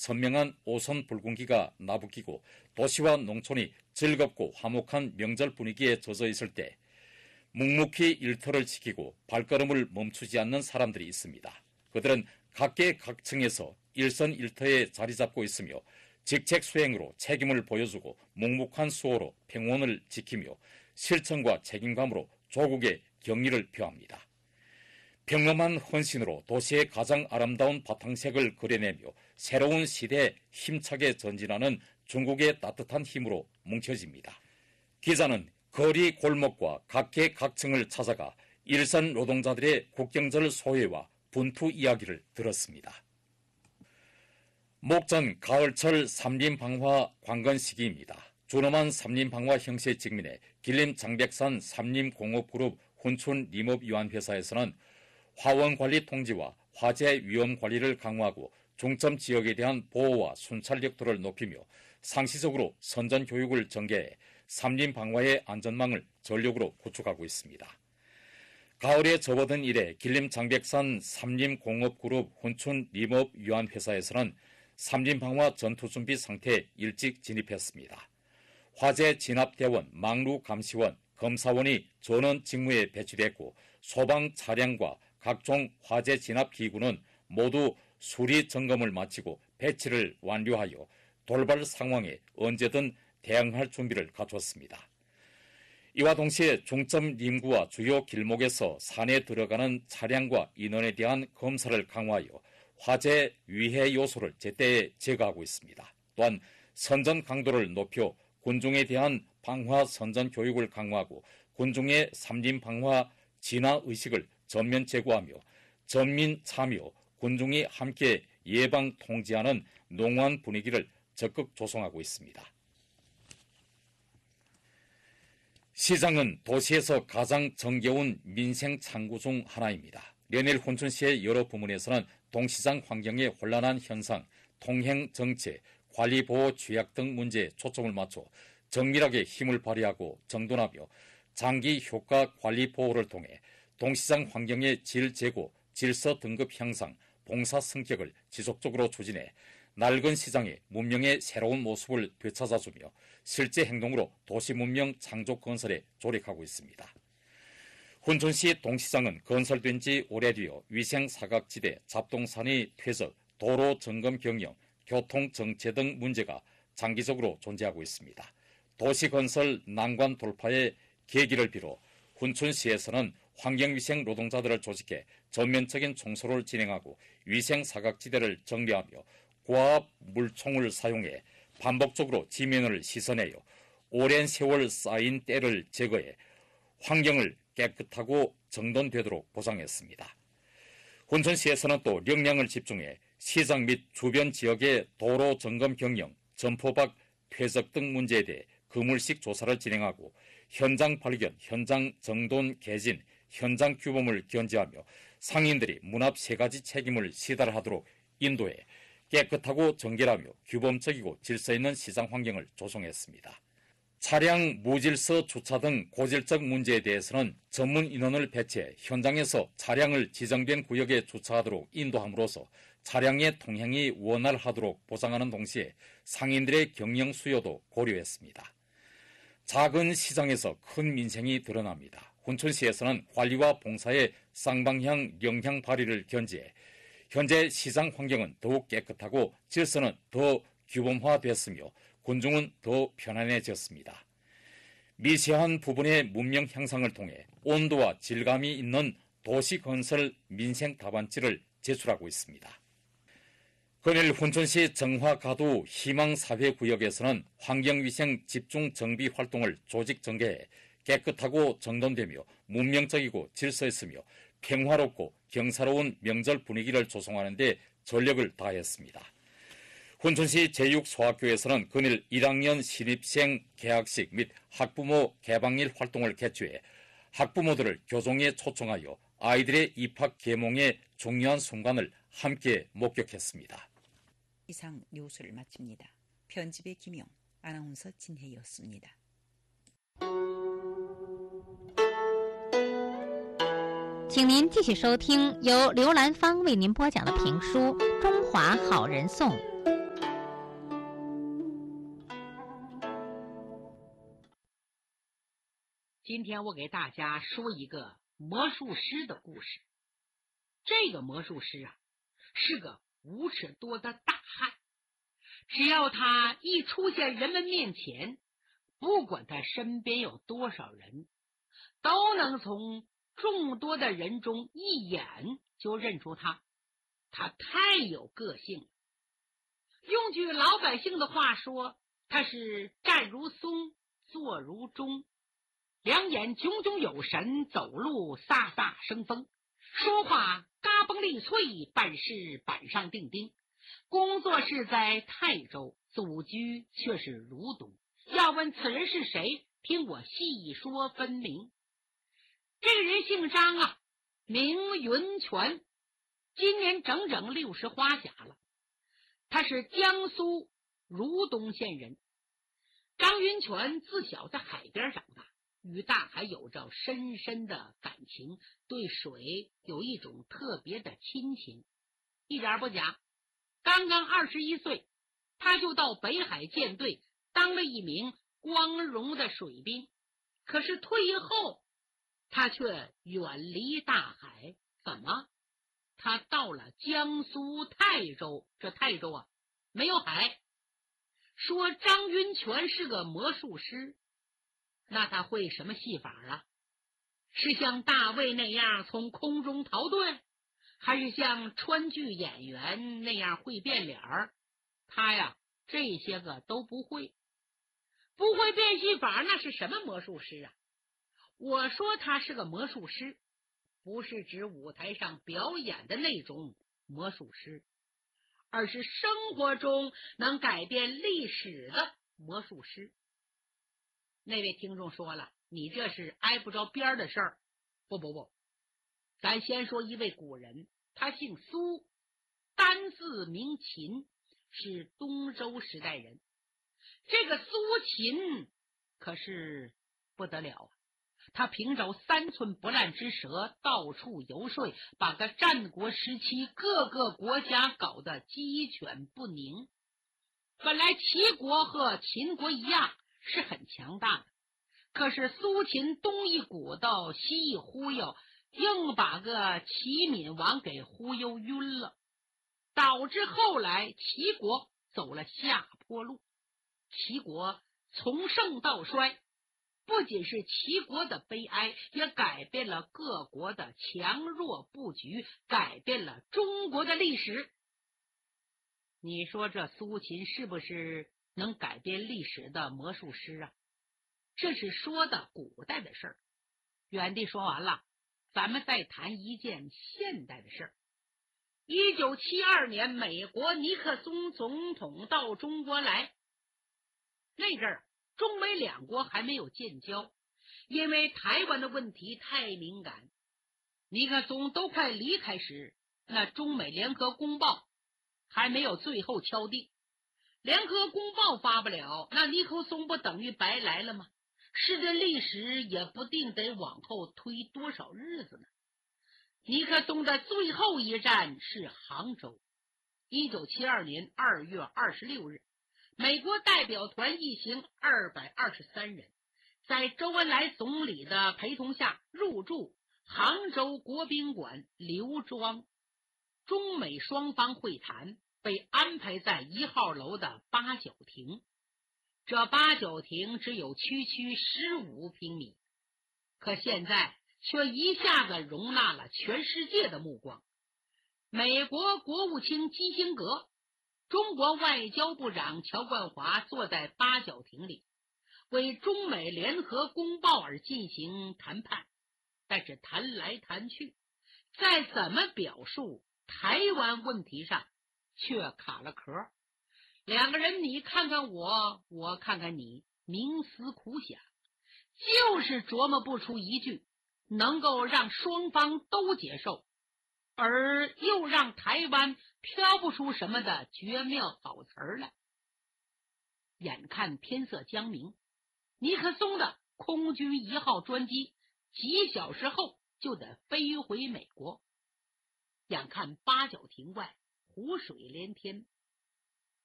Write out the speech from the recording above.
선명한 오선 붉은기가 나부끼고 도시와 농촌이 즐겁고 화목한 명절 분위기에 젖어 있을 때 묵묵히 일터를 지키고 발걸음을 멈추지 않는 사람들이 있습니다. 그들은 각계각층에서 일선일터에 자리 잡고 있으며 직책 수행으로 책임을 보여주고 묵묵한 수호로 평온을 지키며 실천과 책임감으로 조국의 경의를 표합니다. 평범한 헌신으로 도시의 가장 아름다운 바탕색을 그려내며 새로운 시대에 힘차게 전진하는 중국의 따뜻한 힘으로 뭉쳐집니다. 기자는 거리 골목과 각계각층을 찾아가 일선 노동자들의 국경절 소회와 분투 이야기를 들었습니다. 목전 가을철 삼림방화 관건 시기입니다. 준엄한 삼림방화 형세 직면에 길림 장백산 삼림공업그룹 훈춘림업유한회사에서는 화원관리 통지와 화재 위험 관리를 강화하고 중점 지역에 대한 보호와 순찰력도를 높이며 상시적으로 선전 교육을 전개해 삼림 방화의 안전망을 전력으로 구축하고 있습니다. 가을에 접어든 이래 길림 장백산 삼림공업그룹 훈춘림업유한회사에서는 삼림 방화 전투준비 상태에 일찍 진입했습니다. 화재 진압대원, 망루 감시원, 검사원이 전원 직무에 배치됐고 소방 차량과 각종 화재 진압 기구는 모두 수리 점검을 마치고 배치를 완료하여 돌발 상황에 언제든 대응할 준비를 갖췄습니다. 이와 동시에 중점 림구와 주요 길목에서 산에 들어가는 차량과 인원에 대한 검사를 강화하여 화재 위해 요소를 제때 제거하고 있습니다. 또한 선전 강도를 높여 군중에 대한 방화 선전 교육을 강화하고 군중의 삼림 방화 진화 의식을 전면 제고하며 전민 참여, 군중이 함께 예방 통제하는 농후한 분위기를 적극 조성하고 있습니다. 시장은 도시에서 가장 정겨운 민생 창구 중 하나입니다. 련일 훈춘시의 여러 부문에서는 동시장 환경의 혼란한 현상, 통행 정체, 관리보호 취약 등 문제에 초점을 맞춰 정밀하게 힘을 발휘하고 정돈하며 장기 효과 관리 보호를 통해 동시장 환경의 질 제고, 질서 등급 향상, 봉사 성격을 지속적으로 추진해 낡은 시장의 문명의 새로운 모습을 되찾아주며 실제 행동으로 도시 문명 창조 건설에 조력하고 있습니다. 훈춘시 동시장은 건설된 지 오래되어 위생 사각지대, 잡동산이 퇴적, 도로 점검 경영, 교통 정체 등 문제가 장기적으로 존재하고 있습니다. 도시 건설 난관 돌파의 계기를 비롯 훈춘시에서는 환경위생 노동자들을 조직해 전면적인 청소를 진행하고 위생 사각지대를 정리하며 고압 물총을 사용해 반복적으로 지면을 씻어내어 오랜 세월 쌓인 때를 제거해 환경을 깨끗하고 정돈되도록 보장했습니다. 훈춘시에서는 또 역량을 집중해 시장 및 주변 지역의 도로 점검 경영, 점포박 퇴적 등 문제에 대해 그물식 조사를 진행하고 현장 발견, 현장 정돈 개진, 현장 규범을 견지하며 상인들이 문 앞 세 가지 책임을 시달하도록 인도해 깨끗하고 정결하며 규범적이고 질서 있는 시장 환경을 조성했습니다. 차량 무질서 주차 등 고질적 문제에 대해서는 전문 인원을 배치해 현장에서 차량을 지정된 구역에 주차하도록 인도함으로써 차량의 통행이 원활하도록 보장하는 동시에 상인들의 경영 수요도 고려했습니다. 작은 시장에서 큰 민생이 드러납니다. 훈춘시에서는 관리와 봉사의 쌍방향 영향 발휘를 견지해 현재 시장 환경은 더욱 깨끗하고 질서는 더 규범화됐으며 군중은 더 편안해졌습니다. 미세한 부분의 문명 향상을 통해 온도와 질감이 있는 도시건설 민생 답안지를 제출하고 있습니다. 금일 훈춘시 정화가두 희망사회구역에서는 환경위생 집중 정비 활동을 조직 전개해 깨끗하고 정돈되며 문명적이고 질서 있으며 평화롭고 경사로운 명절 분위기를 조성하는 데 전력을 다했습니다. 훈춘시 제6소학교에서는 금일 1학년 신입생 개학식 및 학부모 개방일 활동을 개최해 학부모들을 교종에 초청하여 아이들의 입학 계몽의 중요한 순간을 함께 목격했습니다. 이상 뉴스를 마칩니다. 편집의 김영, 아나운서 진혜였습니다. 请您继续收听由刘兰芳为您播讲的评书《中华好人颂》。 今天我给大家说一个魔术师的故事。这个魔术师啊，是个无耻多的大汉。只要他一出现人们面前，不管他身边有多少人，都能从众多的人中一眼就认出他。他太有个性了。用句老百姓的话说，他是站如松，坐如钟，两眼炯炯有神，走路飒飒生风，说话嘎嘣利脆，办事板上钉钉。工作是在泰州，祖居却是如东。要问此人是谁，听我细说分明。这个人姓张啊，名云泉，今年整整60花甲了。他是江苏如东县人。张云泉自小在海边长大，与大海有着深深的感情，对水有一种特别的亲情。一点不假，刚刚21岁，他就到北海舰队当了一名光荣的水兵。可是退役后，他却远离大海。怎么？他到了江苏泰州，这泰州啊没有海。说张云泉是个魔术师，那他会什么戏法啊？是像大卫那样从空中逃遁，还是像川剧演员那样会变脸儿？他呀，这些个都不会。不会变戏法，那是什么魔术师啊？我说他是个魔术师，不是指舞台上表演的那种魔术师，而是生活中能改变历史的魔术师。那位听众说了，你这是挨不着边的事儿。不，咱先说一位古人，他姓苏，单字名秦，是东周时代人。这个苏秦可是不得了啊！他凭着3寸不烂之舌，到处游说，把个战国时期各个国家搞得鸡犬不宁。本来齐国和秦国一样是很强大的，可是苏秦东一鼓捣西一忽悠，硬把个齐闵王给忽悠晕了，导致后来齐国走了下坡路。齐国从盛到衰，不仅是齐国的悲哀，也改变了各国的强弱布局，改变了中国的历史。你说这苏秦是不是能改变历史的魔术师啊？这是说的古代的事儿。原地说完了，咱们再谈一件现代的事儿。1972年，美国尼克松总统到中国来，那阵儿中美两国还没有建交，因为台湾的问题太敏感。尼克松都快离开时，那中美联合公报还没有最后敲定。联合公报发不了，那尼克松不等于白来了吗？是这历史也不定得往后推多少日子呢。尼克松的最后一站是杭州。1972年2月26日，美国代表团一行223人，在周恩来总理的陪同下入住杭州国宾馆刘庄。中美双方会谈被安排在1号楼的八角亭。这八角亭只有区区15平米，可现在却一下子容纳了全世界的目光。美国国务卿基辛格，中国外交部长乔冠华坐在八角亭里，为中美联合公报而进行谈判。但是谈来谈去，再怎么表述台湾问题上却卡了壳。两个人你看看我，我看看你，冥思苦想，就是琢磨不出一句能够让双方都接受，而又让台湾飘不出什么的绝妙好词儿来。眼看天色将明，尼克松的空军1号专机几小时后就得飞回美国。眼看八角亭外湖水连天，